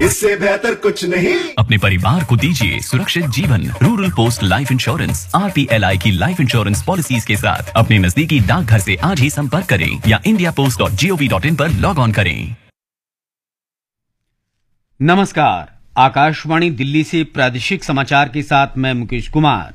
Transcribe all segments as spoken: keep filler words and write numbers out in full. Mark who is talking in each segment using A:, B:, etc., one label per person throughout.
A: इससे बेहतर कुछ नहीं।
B: अपने परिवार को दीजिए सुरक्षित जीवन। Rural post life insurance R P L I की लाइफ इंश्योरेंस पॉलिसीज के साथ अपने नजदीकी डाकघर से आज ही संपर्क करें या India post dot G O V dot in पर लॉग ऑन करें।
C: नमस्कार, आकाशवाणी दिल्ली से प्रादेशिक समाचार के साथ मैं मुकेश कुमार।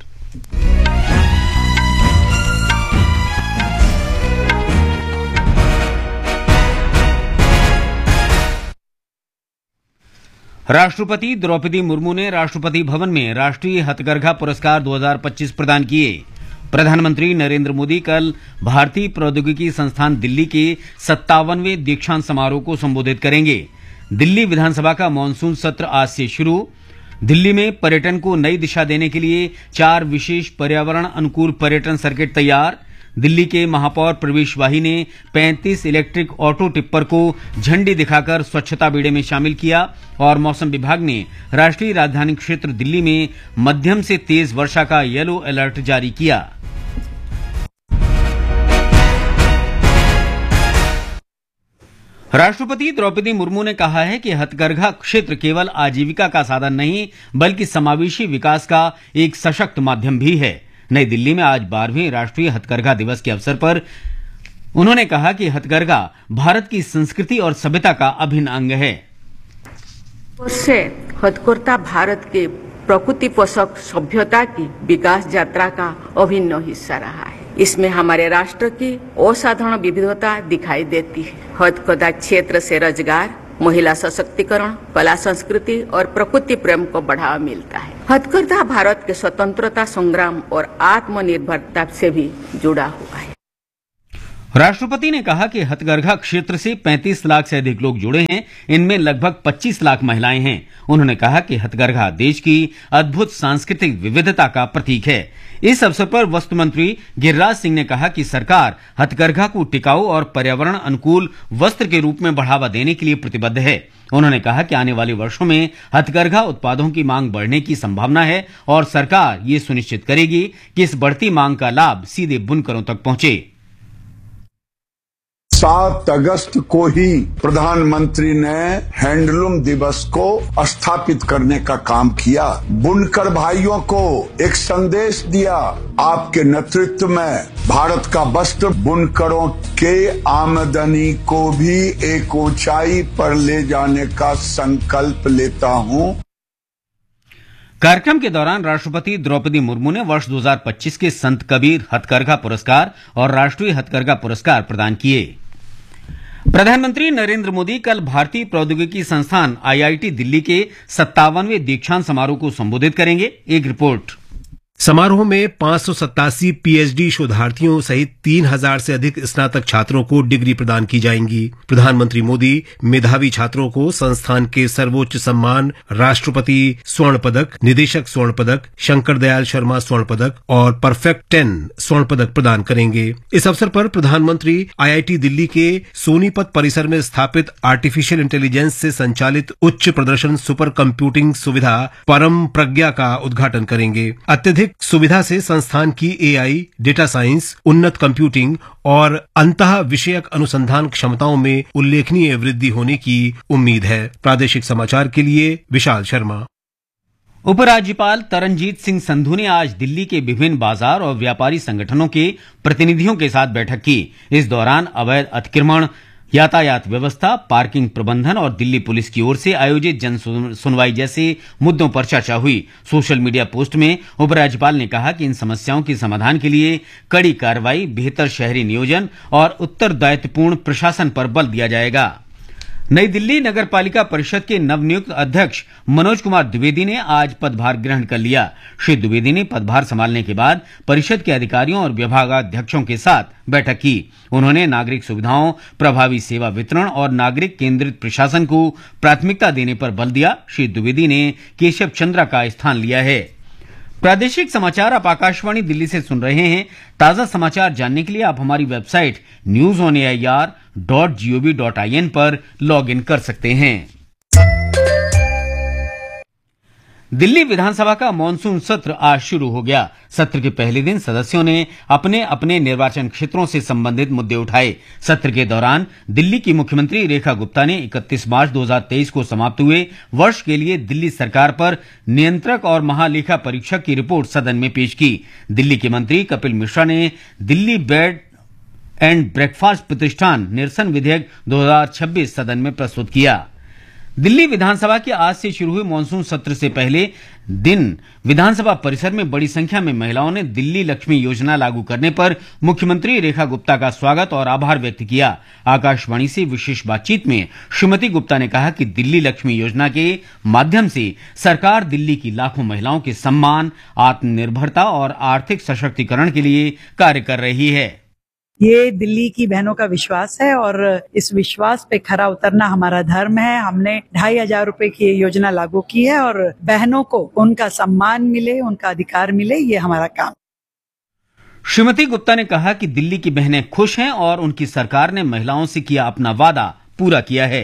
C: राष्ट्रपति द्रौपदी मुर्मू ने राष्ट्रपति भवन में राष्ट्रीय हथकरघा पुरस्कार दो हज़ार पच्चीस प्रदान किए। प्रधानमंत्री नरेंद्र मोदी कल भारतीय प्रौद्योगिकी संस्थान दिल्ली के सत्तावनवें दीक्षांत समारोह को संबोधित करेंगे। दिल्ली विधानसभा का मानसून सत्र आज से शुरू। दिल्ली में पर्यटन को नई दिशा देने के लिए चार विशेष पर्यावरण अनुकूल पर्यटन सर्किट तैयार। दिल्ली के महापौर प्रवेश वाही ने पैंतीस इलेक्ट्रिक ऑटो टिप्पर को झंडी दिखाकर स्वच्छता बेड़े में शामिल किया। और मौसम विभाग ने राष्ट्रीय राजधानी क्षेत्र दिल्ली में मध्यम से तेज वर्षा का येलो अलर्ट जारी किया। राष्ट्रपति द्रौपदी मुर्मू ने कहा है कि हथकरघा क्षेत्र केवल आजीविका का साधन नहीं बल्कि समावेशी विकास का एक सशक्त माध्यम भी है। नई दिल्ली में आज बारहवें राष्ट्रीय हथकरघा दिवस के अवसर पर उन्होंने कहा कि हथकरघा भारत की संस्कृति और सभ्यता का अभिन्न अंग है।
D: उससे हथकरघा भारत के प्रकृति पोषक सभ्यता की विकास यात्रा का अभिन्न हिस्सा रहा है। इसमें हमारे राष्ट्र की असाधारण विविधता दिखाई देती है। हथकरघा क्षेत्र से रोजगार, महिला सशक्तिकरण, कला संस्कृति और प्रकृति प्रेम को बढ़ावा मिलता है। हथकरघा भारत के स्वतंत्रता संग्राम और आत्मनिर्भरता से भी जुड़ा हुआ है।
C: राष्ट्रपति ने कहा कि हथकरघा क्षेत्र से पैंतीस लाख से अधिक लोग जुड़े हैं। इनमें लगभग पच्चीस लाख महिलाएं हैं। उन्होंने कहा कि हथकरघा देश की अद्भुत सांस्कृतिक विविधता का प्रतीक है। इस अवसर पर वस्त्र मंत्री गिरिराज सिंह ने कहा कि सरकार हथकरघा को टिकाऊ और पर्यावरण अनुकूल वस्त्र के रूप में बढ़ावा देने के लिए प्रतिबद्ध है। उन्होंने कहा कि आने वाले वर्षों में हथकरघा उत्पादों की मांग बढ़ने की संभावना है और सरकार ये सुनिश्चित करेगी कि इस बढ़ती मांग का लाभ सीधे बुनकरों तक पहुंचे।
E: सात अगस्त को ही प्रधानमंत्री ने हैंडलूम दिवस को स्थापित करने का काम किया। बुनकर भाइयों को एक संदेश दिया। आपके नेतृत्व में भारत का वस्त्र बुनकरों के आमदनी को भी एक ऊंचाई पर ले जाने का संकल्प लेता हूं।
C: कार्यक्रम के दौरान राष्ट्रपति द्रौपदी मुर्मू ने वर्ष दो हज़ार पच्चीस के संत कबीर हथकरघा पुरस्कार और राष्ट्रीय हथकरघा पुरस्कार प्रदान किए। प्रधानमंत्री नरेंद्र मोदी कल भारतीय प्रौद्योगिकी संस्थान आई आई टी दिल्ली के सत्तावनवें दीक्षांत समारोह को संबोधित करेंगे। एक रिपोर्ट।
F: समारोह में पांच सौ सत्तासी पी एच डी शोधार्थियों सहित तीन हज़ार से अधिक स्नातक छात्रों को डिग्री प्रदान की जाएंगी। प्रधानमंत्री मोदी मेधावी छात्रों को संस्थान के सर्वोच्च सम्मान राष्ट्रपति स्वर्ण पदक, निदेशक स्वर्ण पदक, शंकर दयाल शर्मा स्वर्ण पदक और परफेक्ट टेन स्वर्ण पदक प्रदान करेंगे। इस अवसर पर प्रधानमंत्री आई आई टी दिल्ली के सोनीपत परिसर में स्थापित आर्टिफिशियल इंटेलिजेंस से संचालित उच्च प्रदर्शन सुपर कंप्यूटिंग सुविधा परम प्रज्ञा का उद्घाटन करेंगे। अत्यधिक सुविधा से संस्थान की ए आई, डेटा साइंस, उन्नत कंप्यूटिंग और अंतः विषयक अनुसंधान क्षमताओं में उल्लेखनीय वृद्धि होने की उम्मीद है। प्रादेशिक समाचार के लिए विशाल शर्मा।
C: उपराज्यपाल तरनजीत सिंह संधू ने आज दिल्ली के विभिन्न बाजार और व्यापारी संगठनों के प्रतिनिधियों के साथ बैठक की। इस दौरान अवैध अतिक्रमण, यातायात व्यवस्था, पार्किंग प्रबंधन और दिल्ली पुलिस की ओर से आयोजित जन सुनवाई जैसे मुद्दों पर चर्चा हुई। सोशल मीडिया पोस्ट में उपराज्यपाल ने कहा कि इन समस्याओं के समाधान के लिए कड़ी कार्रवाई, बेहतर शहरी नियोजन और उत्तरदायित्वपूर्ण प्रशासन पर बल दिया जाएगा। नई दिल्ली नगर पालिका परिषद के नवनियुक्त अध्यक्ष मनोज कुमार द्विवेदी ने आज पदभार ग्रहण कर लिया। श्री द्विवेदी ने पदभार संभालने के बाद परिषद के अधिकारियों और विभागाध्यक्षों के साथ बैठक की। उन्होंने नागरिक सुविधाओं, प्रभावी सेवा वितरण और नागरिक केंद्रित प्रशासन को प्राथमिकता देने पर बल दिया। श्री द्विवेदी ने केशव चंद्रा का स्थान लिया है। प्रादेशिक समाचार आप आकाशवाणी दिल्ली से सुन रहे हैं। ताजा समाचार जानने के लिए आप हमारी website news on A I R dot G O V dot I N पर लॉग इन कर सकते हैं। दिल्ली विधानसभा का मानसून सत्र आज शुरू हो गया। सत्र के पहले दिन सदस्यों ने अपने अपने निर्वाचन क्षेत्रों से संबंधित मुद्दे उठाए। सत्र के दौरान दिल्ली की मुख्यमंत्री रेखा गुप्ता ने इकतीस मार्च दो हज़ार तेईस को समाप्त हुए वर्ष के लिए दिल्ली सरकार पर नियंत्रक और महालेखा परीक्षक की रिपोर्ट सदन में पेश की। दिल्ली के मंत्री कपिल मिश्रा ने दिल्ली बेड एंड ब्रेकफास्ट प्रतिष्ठान निरसन विधेयक दो हज़ार छब्बीस सदन में प्रस्तुत किया। दिल्ली विधानसभा के आज से शुरू हुए मानसून सत्र से पहले दिन विधानसभा परिसर में बड़ी संख्या में महिलाओं ने दिल्ली लक्ष्मी योजना लागू करने पर मुख्यमंत्री रेखा गुप्ता का स्वागत और आभार व्यक्त किया। आकाशवाणी से विशेष बातचीत में श्रीमती गुप्ता ने कहा कि दिल्ली लक्ष्मी योजना के माध्यम से सरकार दिल्ली की लाखों महिलाओं के सम्मान, आत्मनिर्भरता और आर्थिक सशक्तिकरण के लिए कार्य कर रही है।
A: ये दिल्ली की बहनों का विश्वास है और इस विश्वास पे खरा उतरना हमारा धर्म है। हमने ढाई हजार रुपए की ये योजना लागू की है और बहनों को उनका सम्मान मिले, उनका अधिकार मिले, ये हमारा काम।
C: श्रीमती गुप्ता ने कहा कि दिल्ली की बहनें खुश हैं और उनकी सरकार ने महिलाओं से किया अपना वादा पूरा किया है।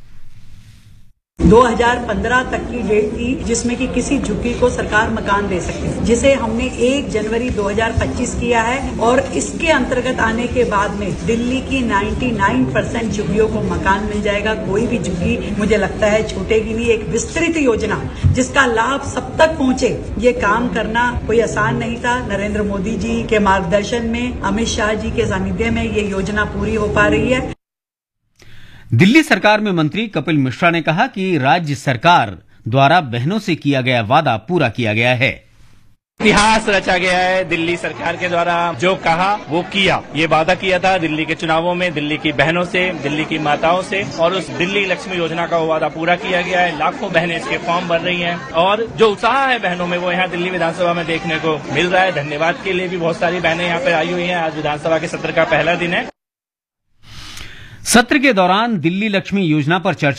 A: दो हज़ार पंद्रह तक की डेट थी जिसमें कि किसी झुग्गी को सरकार मकान दे सकती है, जिसे हमने एक जनवरी दो हज़ार पच्चीस किया है और इसके अंतर्गत आने के बाद में दिल्ली की निन्यानवे परसेंट झुग्गियों को मकान मिल जाएगा। कोई भी झुग्गी मुझे लगता है छूटेगी नहीं। एक विस्तृत योजना जिसका लाभ सब तक पहुंचे, ये काम करना कोई आसान नहीं था। नरेंद्र मोदी जी के मार्गदर्शन में, अमित शाह जी के सानिध्य में ये योजना पूरी हो पा रही है।
C: दिल्ली सरकार में मंत्री कपिल मिश्रा ने कहा कि राज्य सरकार द्वारा बहनों से किया गया वादा पूरा किया गया है।
G: इतिहास रचा गया है। दिल्ली सरकार के द्वारा जो कहा वो किया। ये वादा किया था दिल्ली के चुनावों में दिल्ली की बहनों से, दिल्ली की माताओं से, और उस दिल्ली लक्ष्मी योजना का वो वादा पूरा किया गया है। लाखों बहनें इसके फॉर्म भर रही हैं और जो उत्साह है बहनों में वो यहाँ दिल्ली विधानसभा में देखने को मिल रहा है। धन्यवाद के लिए भी बहुत सारी बहनें यहाँ पे आई हुई हैं। आज विधानसभा के सत्र का पहला दिन है।
C: सत्र के दौरान दिल्ली लक्ष्मी योजना पर चर्चा